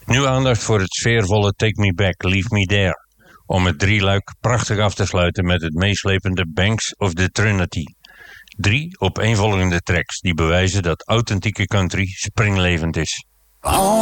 Nu aandacht voor het sfeervolle Take Me Back, Leave Me There. Om het drieluik prachtig af te sluiten met het meeslepende Banks of the Trinity. 3 opeenvolgende tracks die bewijzen dat authentieke country springlevend is.